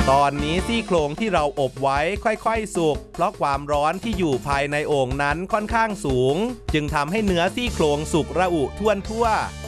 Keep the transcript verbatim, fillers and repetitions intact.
ตอนนี้ซี่โครงที่เราอบไว้ค่อยๆสุกเพราะความร้อนที่อยู่ภายในโอ่งนั้นค่อนข้างสูงจึงทำให้เนื้อซี่โครงสุกระอุท่วนทั่ว